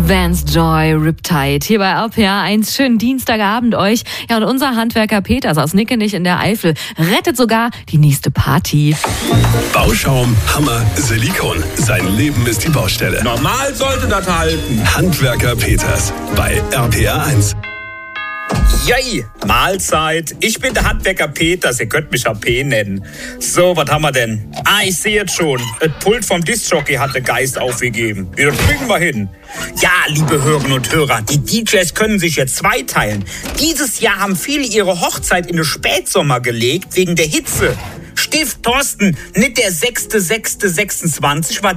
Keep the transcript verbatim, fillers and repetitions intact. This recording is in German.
Vance Joy, Riptide, hier bei R P R eins. Schönen Dienstagabend euch. Ja, und unser Handwerker Peters aus Nickenich in der Eifel rettet sogar die nächste Party. Bauschaum, Hammer, Silikon. Sein Leben ist die Baustelle. Normal sollte das halten. Handwerker Peters bei R P R eins. Jei, Mahlzeit. Ich bin der Handwerker Peters, ihr könnt mich H P nennen. So, was haben wir denn? Ah, ich sehe jetzt schon. Das Pult vom Discjockey hat der Geist aufgegeben. Ja, das kriegen wir hin. Ja, liebe Hörerinnen und Hörer, die D Js können sich jetzt zweiteilen. Dieses Jahr haben viele ihre Hochzeit in den Spätsommer gelegt, wegen der Hitze. Stift Thorsten, nicht der sechste sechste sechsundzwanzig war